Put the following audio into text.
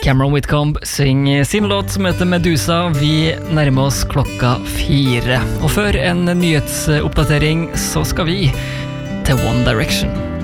Cameron Whitcomb synger sin låt som heter Medusa. Vi nærmer oss 4:00. Og før en nyhetsoppdatering så skal vi til One Direction.